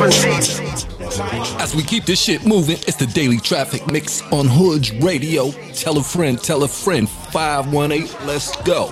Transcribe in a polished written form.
As we keep this shit moving, it's the Daily Traffic Mix on Hood Radio. Tell a friend, 518, let's go.